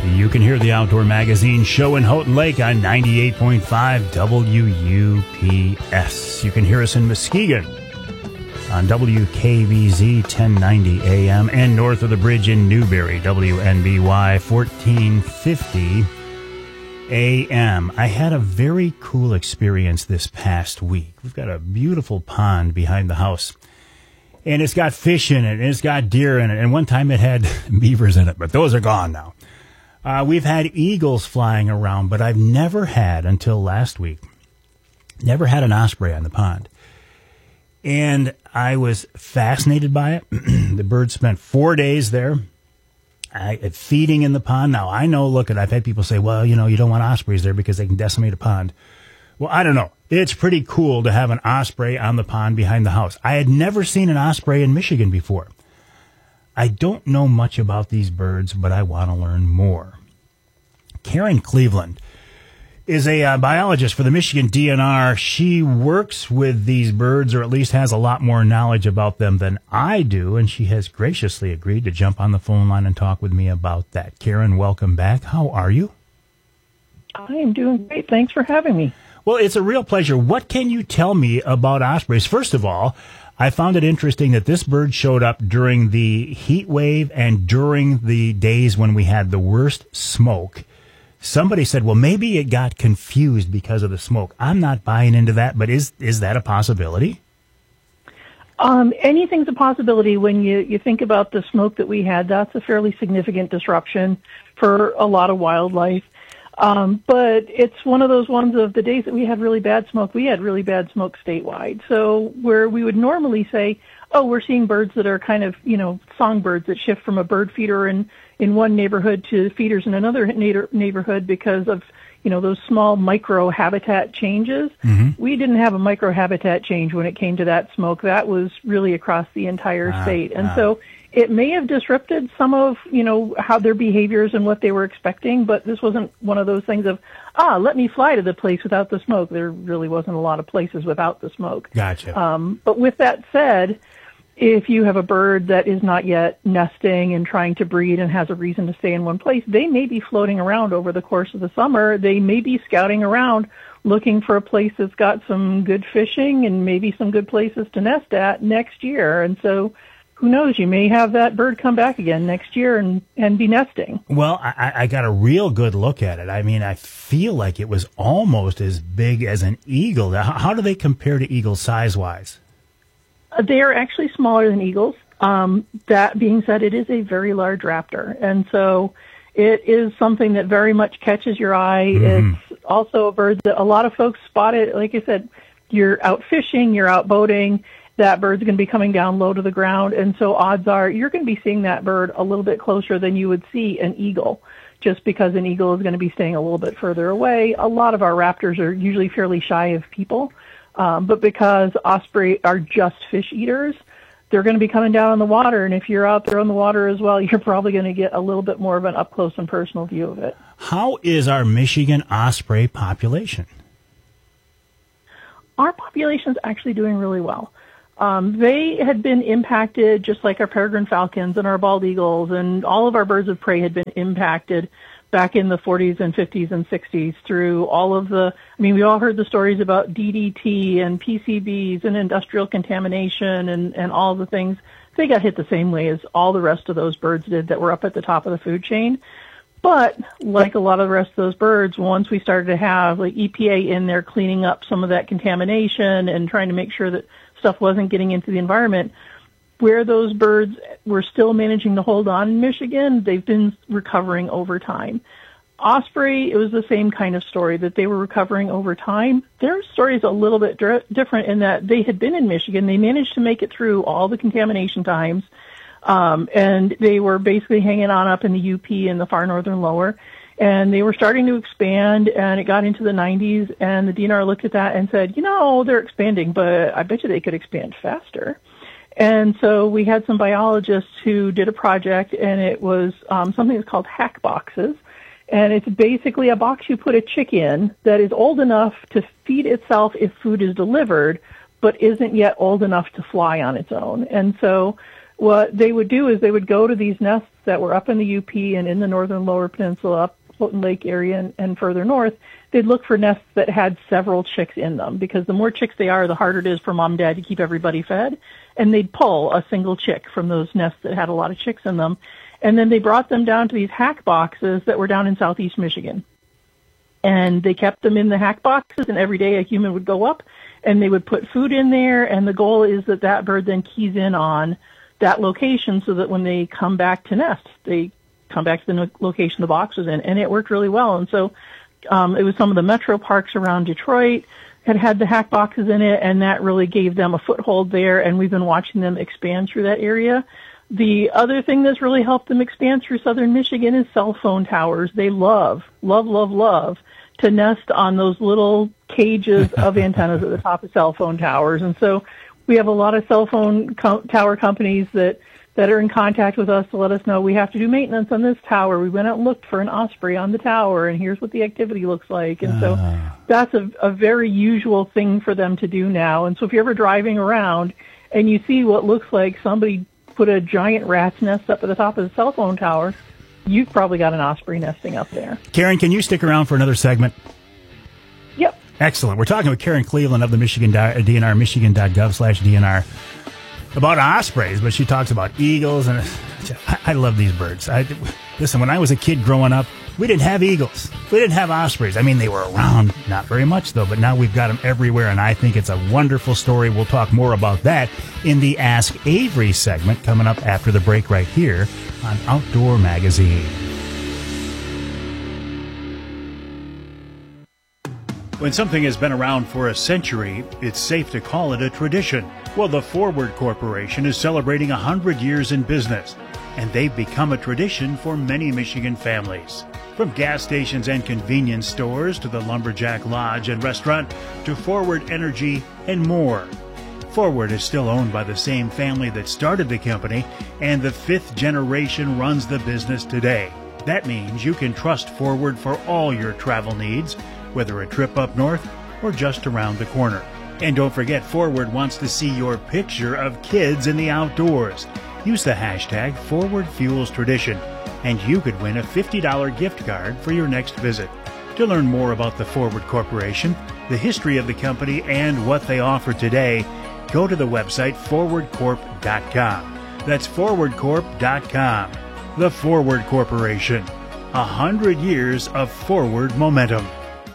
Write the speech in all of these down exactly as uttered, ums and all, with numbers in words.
You can hear the Outdoor Magazine show in Houghton Lake on ninety-eight point five W U P S. You can hear us in Muskegon on W K B Z ten ninety A M and north of the bridge in Newberry, W N B Y fourteen fifty A M. I had a very cool experience this past week. We've got a beautiful pond behind the house, and it's got fish in it, and it's got deer in it, and one time it had beavers in it, but those are gone now. Uh, we've had eagles flying around, but I've never had, until last week, never had an osprey on the pond. And I was fascinated by it. The birds spent four days there I, feeding in the pond. Now, I know, look, at I've had people say, well, you know, you don't want ospreys there because they can decimate a pond. Well, I don't know. It's pretty cool to have an osprey on the pond behind the house. I had never seen an osprey in Michigan before. I don't know much about these birds, but I want to learn more. Karen Cleveland is a uh, biologist for the Michigan D N R. She works with these birds, or at least has a lot more knowledge about them than I do, and she has graciously agreed to jump on the phone line and talk with me about that. Karen, welcome back. How are you? I am doing great. Thanks for having me. Well, it's a real pleasure. What can you tell me about ospreys? First of all, I found it interesting that this bird showed up during the heat wave and during the days when we had the worst smoke. Somebody said, well, maybe it got confused because of the smoke. I'm not buying into that, but is is that a possibility? Um, anything's a possibility when you, you think about the smoke that we had. That's a fairly significant disruption for a lot of wildlife. Um, but it's one of those ones of the days that we had really bad smoke, we had really bad smoke statewide. So where we would normally say, oh, we're seeing birds that are kind of, you know, songbirds that shift from a bird feeder in, in one neighborhood to feeders in another na- neighborhood because of, you know, those small micro habitat changes. Mm-hmm. We didn't have a micro habitat change when it came to that smoke. That was really across the entire ah, state. And ah. so it may have disrupted some of, you know, how their behaviors and what they were expecting, but this wasn't one of those things of, ah, let me fly to the place without the smoke. There really wasn't a lot of places without the smoke. Gotcha. Um, but with that said, if you have a bird that is not yet nesting and trying to breed and has a reason to stay in one place, they may be floating around over the course of the summer. They may be scouting around looking for a place that's got some good fishing and maybe some good places to nest at next year. And so who knows, you may have that bird come back again next year and, and be nesting. Well, I, I got a real good look at it. I mean, I feel like it was almost as big as an eagle. How, how do they compare to eagles size-wise? They are actually smaller than eagles. Um, that being said, it is a very large raptor. And so it is something that very much catches your eye. Mm-hmm. It's also a bird that a lot of folks spot it. Like I said, you're out fishing, you're out boating, that bird's going to be coming down low to the ground. And so odds are you're going to be seeing that bird a little bit closer than you would see an eagle, just because an eagle is going to be staying a little bit further away. A lot of our raptors are usually fairly shy of people. Um, but because osprey are just fish eaters, they're going to be coming down on the water. And if you're out there on the water as well, you're probably going to get a little bit more of an up-close and personal view of it. How is our Michigan osprey population? Our population is actually doing really well. Um, they had been impacted just like our peregrine falcons and our bald eagles, and all of our birds of prey had been impacted back in the forties and fifties and sixties through all of the, I mean, we all heard the stories about D D T and P C Bs and industrial contamination and, and all the things. They got hit the same way as all the rest of those birds did that were up at the top of the food chain. But like a lot of the rest of those birds, once we started to have like E P A in there cleaning up some of that contamination and trying to make sure that stuff wasn't getting into the environment, where those birds were still managing to hold on in Michigan, they've been recovering over time. Osprey, it was the same kind of story, that they were recovering over time. Their story is a little bit dr- different in that they had been in Michigan. They managed to make it through all the contamination times, um, and they were basically hanging on up in the U P and the far northern lower. And they were starting to expand, and it got into the nineties, and the D N R looked at that and said, you know, they're expanding, but I bet you they could expand faster. And so we had some biologists who did a project, and it was um, something that's called hack boxes. And it's basically a box you put a chick in that is old enough to feed itself if food is delivered, but isn't yet old enough to fly on its own. And so what they would do is they would go to these nests that were up in the U P and in the northern lower peninsula, up Houghton Lake area and, and further north. They'd look for nests that had several chicks in them, because the more chicks they are, the harder it is for mom and dad to keep everybody fed. And they'd pull a single chick from those nests that had a lot of chicks in them. And then they brought them down to these hack boxes that were down in southeast Michigan. And they kept them in the hack boxes, and every day a human would go up and they would put food in there. And the goal is that that bird then keys in on that location so that when they come back to nest, they come back to the location the box was in. And it worked really well. And so um, it was some of the metro parks around Detroit had had the hack boxes in it, and that really gave them a foothold there. And we've been watching them expand through that area. The other thing that's really helped them expand through southern Michigan is cell phone towers. They love, love, love, love to nest on those little cages of antennas at the top of cell phone towers. And so we have a lot of cell phone co- tower companies that, that are in contact with us to let us know we have to do maintenance on this tower. We went out and looked for an osprey on the tower, and here's what the activity looks like. And so uh. that's a, a very usual thing for them to do now. And so if you're ever driving around and you see what looks like somebody put a giant rat's nest up at the top of the cell phone tower, you've probably got an osprey nesting up there. Karen, can you stick around for another segment? Yep. Excellent. We're talking with Karen Cleveland of the Michigan D N R, michigan dot gov slash D N R, about ospreys, but she talks about eagles, and I, I love these birds. I, listen, when I was a kid growing up, we didn't have eagles. We didn't have ospreys. I mean, they were around, not very much, though, but now we've got them everywhere, and I think it's a wonderful story. We'll talk more about that in the Ask Avery segment coming up after the break right here on Outdoor Magazine. When something has been around for a century, it's safe to call it a tradition. Well, the Forward Corporation is celebrating one hundred years in business, and they've become a tradition for many Michigan families. From gas stations and convenience stores to the Lumberjack Lodge and restaurant to Forward Energy and more. Forward is still owned by the same family that started the company, and the fifth generation runs the business today. That means you can trust Forward for all your travel needs, whether a trip up north or just around the corner. And don't forget, Forward wants to see your picture of kids in the outdoors. Use the hashtag ForwardFuelsTradition, and you could win a fifty dollars gift card for your next visit. To learn more about the Forward Corporation, the history of the company, and what they offer today, go to the website forward corp dot com. That's forward corp dot com. The Forward Corporation. A hundred years of forward momentum.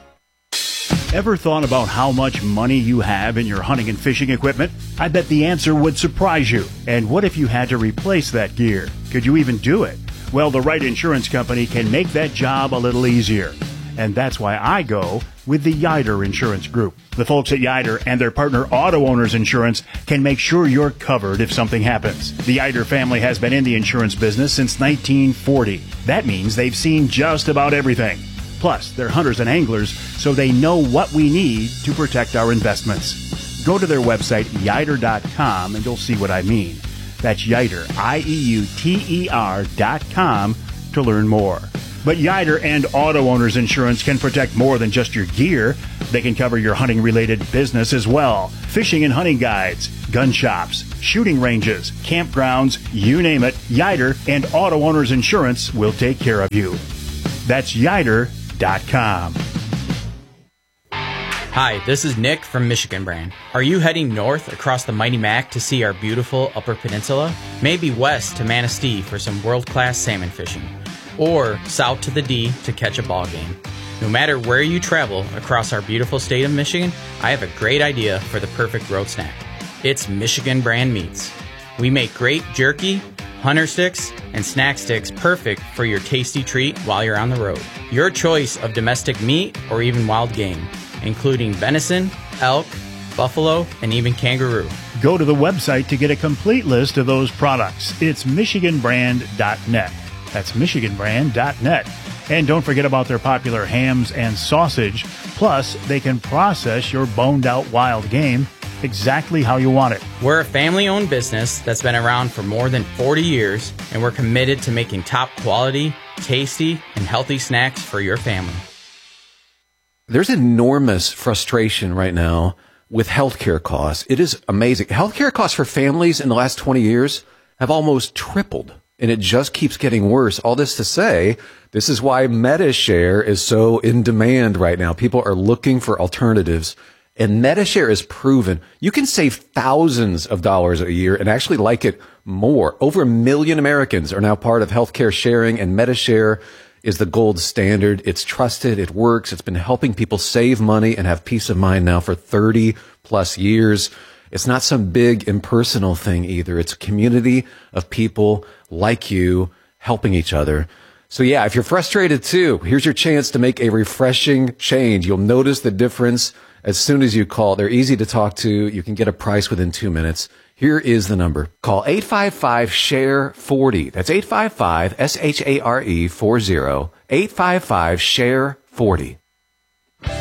Ever thought about how much money you have in your hunting and fishing equipment? I bet the answer would surprise you. And what if you had to replace that gear? Could you even do it? Well, the right insurance company can make that job a little easier. And that's why I go with the Yider Insurance Group. The folks at Yider and their partner Auto Owners Insurance can make sure you're covered if something happens. The Yider family has been in the insurance business since nineteen forty. That means they've seen just about everything. Plus, they're hunters and anglers, so they know what we need to protect our investments. Go to their website, yider dot com, and you'll see what I mean. That's Yider, I E U T E R dot com, to learn more. But Yider and Auto Owners Insurance can protect more than just your gear. They can cover your hunting-related business as well. Fishing and hunting guides, gun shops, shooting ranges, campgrounds, you name it, Yider and Auto Owners Insurance will take care of you. That's yider dot com. Hi, this is Nick from Michigan Brand. Are you heading north across the Mighty Mac to see our beautiful Upper Peninsula? Maybe west to Manistee for some world-class salmon fishing? Or south to the D to catch a ball game? No matter where you travel across our beautiful state of Michigan, I have a great idea for the perfect road snack. It's Michigan Brand Meats. We make great jerky, hunter sticks, and snack sticks perfect for your tasty treat while you're on the road. Your choice of domestic meat or even wild game, including venison, elk, buffalo, and even kangaroo. Go to the website to get a complete list of those products. It's michigan brand dot net. That's michigan brand dot net. And don't forget about their popular hams and sausage. Plus, they can process your boned-out wild game exactly how you want it. We're a family-owned business that's been around for more than forty years, and we're committed to making top quality, tasty, and healthy snacks for your family. There's enormous frustration right now with healthcare costs. It is amazing. Healthcare costs for families in the last twenty years have almost tripled, and it just keeps getting worse. All this to say, this is why MediShare is so in demand right now. People are looking for alternatives, and MediShare is proven. You can save thousands of dollars a year and actually like it more. Over a million Americans are now part of healthcare sharing, and MediShare is the gold standard. It's trusted. It works. It's been helping people save money and have peace of mind now for thirty plus years. It's not some big impersonal thing either. It's a community of people like you helping each other. So yeah, if you're frustrated too, here's your chance to make a refreshing change. You'll notice the difference as soon as you call. They're easy to talk to. You can get a price within two minutes. Here is the number. Call eight five five, S H A R E, forty. That's eight five five, S H A R E, forty. eight five five, S H A R E, forty.